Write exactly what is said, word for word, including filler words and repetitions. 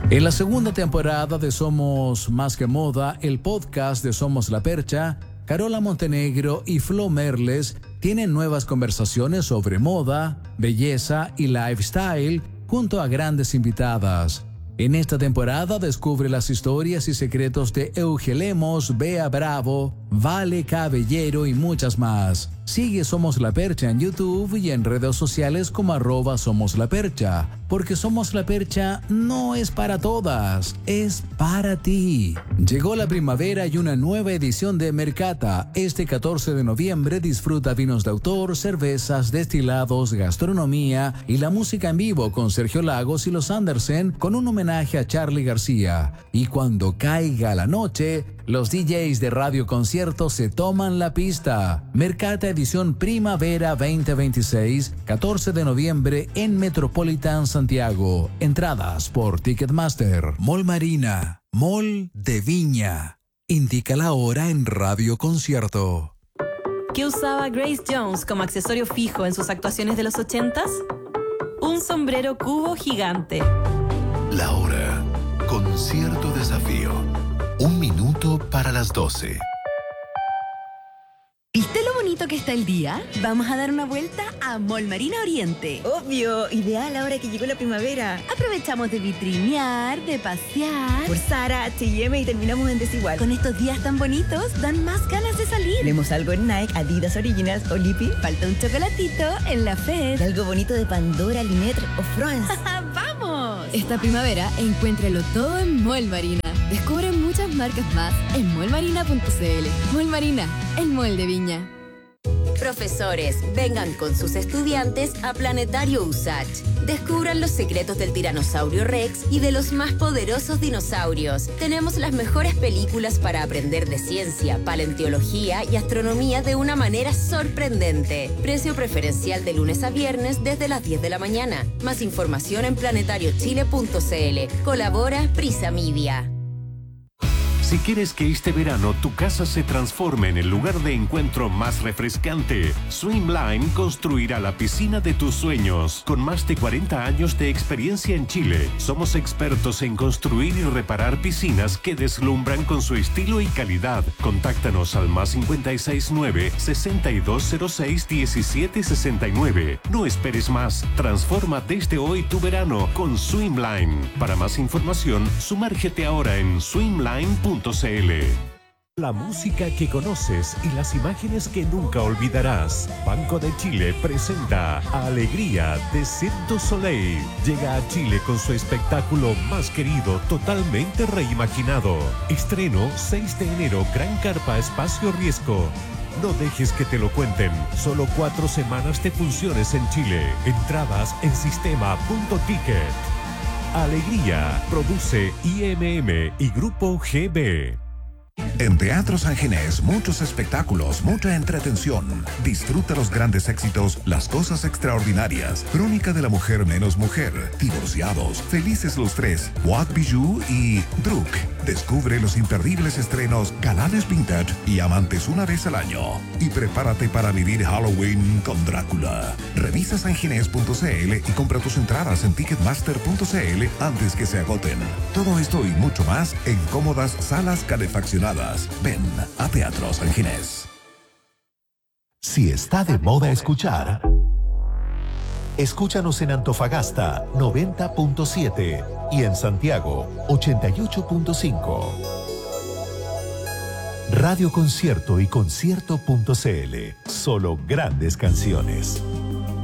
En la segunda temporada de Somos Más que Moda, el podcast de Somos La Percha, Carola Montenegro y Flo Merles tienen nuevas conversaciones sobre moda, belleza y lifestyle junto a grandes invitadas. En esta temporada descubre las historias y secretos de Euge Lemos, Bea Bravo, Vale Cabellero y muchas más. Sigue Somos La Percha en YouTube y en redes sociales como arroba Somos La Percha, porque Somos La Percha no es para todas, es para ti. Llegó la primavera y una nueva edición de Mercata. Este catorce de noviembre disfruta vinos de autor, cervezas, destilados, gastronomía y la música en vivo con Sergio Lagos y los Andersen con un homenaje a Charly García. Y cuando caiga la noche, los D Js de Radio Concierto se toman la pista. Mercata edición Primavera veinte veintiséis, catorce de noviembre en Metropolitan Santiago. Entradas por Ticketmaster. Mall Marina, Mall de Viña. Indica la hora en Radio Concierto. ¿Qué usaba Grace Jones como accesorio fijo en sus actuaciones de los ochentas? Un sombrero cubo gigante. La hora. Concierto Desafío. Un minuto para las doce. ¿Viste lo bonito que está el día? Vamos a dar una vuelta a Mall Marina Oriente. Obvio, ideal ahora que llegó la primavera. Aprovechamos de vitrinear, de pasear. Por Zara, H y M y terminamos en Desigual. Con estos días tan bonitos, dan más ganas de salir. Vemos algo en Nike, Adidas Originals o Lippy. Falta un chocolatito en la Fed. Y algo bonito de Pandora, Linetre o France. ¡Vamos! Esta primavera, encuéntralo todo en Mall Marina. Descubre muchas marcas más en mall marina punto c l. Mall Marina, el mall de Viña. Profesores, vengan con sus estudiantes a Planetario U S A C H. Descubran los secretos del tiranosaurio Rex y de los más poderosos dinosaurios. Tenemos las mejores películas para aprender de ciencia, paleontología y astronomía de una manera sorprendente. Precio preferencial de lunes a viernes desde las diez de la mañana. Más información en planetario chile punto c l. Colabora Prisa Media. Si quieres que este verano tu casa se transforme en el lugar de encuentro más refrescante, Swimline construirá la piscina de tus sueños. Con más de cuarenta años de experiencia en Chile, somos expertos en construir y reparar piscinas que deslumbran con su estilo y calidad. Contáctanos al más cinco seis nueve, seis dos cero seis, uno siete seis nueve. No esperes más. Transforma desde hoy tu verano con Swimline. Para más información, sumérgete ahora en swimline punto c l. La música que conoces y las imágenes que nunca olvidarás. Banco de Chile presenta Alegría de Cirque du Soleil. Llega a Chile con su espectáculo más querido, totalmente reimaginado. Estreno seis de enero, Gran Carpa Espacio Riesgo. No dejes que te lo cuenten. Solo cuatro semanas de funciones en Chile. Entradas en sistema punto ticket. Alegría, produce I M M y Grupo G B. En Teatro San Ginés, muchos espectáculos, mucha entretención. Disfruta los grandes éxitos, las cosas extraordinarias, Crónica de la mujer menos mujer, Divorciados, Felices los tres, What Bijou y Druk. Descubre los imperdibles estrenos Galanes Vintage y Amantes una vez al año. Y prepárate para vivir Halloween con Drácula. Revisa sanginés punto c l y compra tus entradas en ticketmaster punto c l antes que se agoten. Todo esto y mucho más en cómodas salas calefaccionadas. Ven a Teatro San Ginés. Si está de moda escuchar, escúchanos en Antofagasta noventa punto siete y en Santiago ochenta y ocho punto cinco. Radio Concierto y concierto punto c l. Solo grandes canciones.